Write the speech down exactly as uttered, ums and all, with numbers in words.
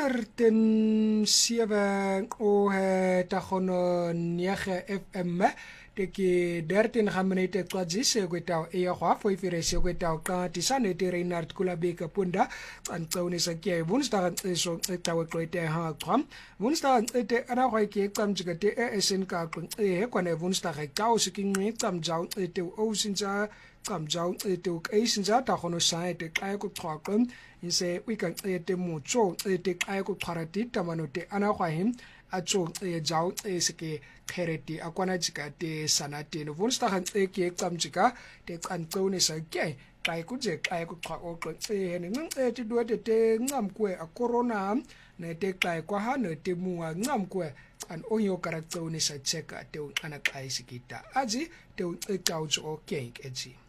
honderd en zeven o tagono nege F M te ke dertien ga minute kwadzise kwetao e ya foi firese kwetao ka tisane te Reinhard Kulabeka punda antsone sa ke Woensdag so tawe kwete ha kwam Woensdag ete ana kwa ke kamjika te e sen ka e kwane Woensdag e ka o sikinwe kamjau ete o sinja kamjau ete o e sinja ta gono sa ete ka ko tswaqem inse weekend ete mucho ete ka ko pharati tamano te ana kwa him acho e jau e seke khereti akwana jika te sanate no Woensdag e ke kamjika te kantsone sa ke kai kuje kai ku qha o qe ne ngeng e ti do te te ngam kwe a corona ne te kai kwa ha ne te muwa ngam kwe an onyo karaktsone sa cheka te ana kai sikita aji te e kaucho o ke eji